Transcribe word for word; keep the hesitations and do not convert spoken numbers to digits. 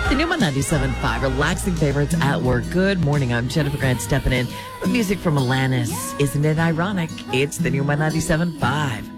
The new one ninety-seven point five, relaxing favorites at work. Good morning. I'm Jennifer Grant stepping in with music from Alanis. Isn't it ironic? It's the new one ninety-seven point five.